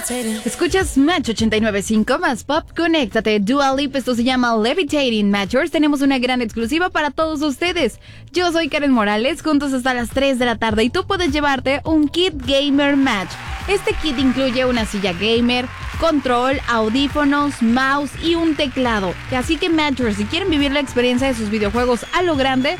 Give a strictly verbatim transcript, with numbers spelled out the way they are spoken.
Escuchas Match ochenta y nueve punto cinco más Pop, conéctate. Dua Lipa, esto se llama Levitating. Matchers, tenemos una gran exclusiva para todos ustedes. Yo soy Karen Morales, juntos hasta las tres de la tarde y tú puedes llevarte un kit gamer Match. Este kit incluye una silla gamer, control, audífonos, mouse y un teclado. Así que Matchers, si quieren vivir la experiencia de sus videojuegos a lo grande,